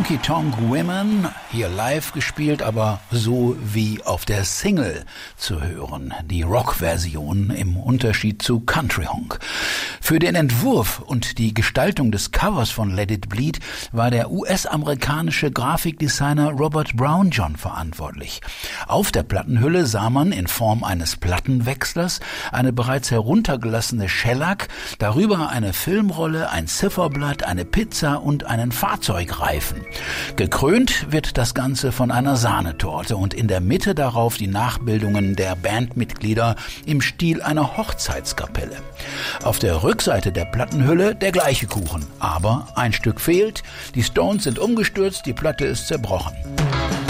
Honky Tonk Women, hier live gespielt, aber so wie auf der Single zu hören. Die Rock-Version im Unterschied zu Country Honk. Für den Entwurf und die Gestaltung des Covers von Let It Bleed war der US-amerikanische Grafikdesigner Robert Brownjohn verantwortlich. Auf der Plattenhülle sah man in Form eines Plattenwechslers eine bereits heruntergelassene Shellac, darüber eine Filmrolle, ein Zifferblatt, eine Pizza und einen Fahrzeugreifen. Gekrönt wird das Ganze von einer Sahnetorte und in der Mitte darauf die Nachbildungen der Bandmitglieder im Stil einer Hochzeitskapelle. Auf der Rückseite der Plattenhülle der gleiche Kuchen, aber ein Stück fehlt, die Stones sind umgestürzt, die Platte ist zerbrochen.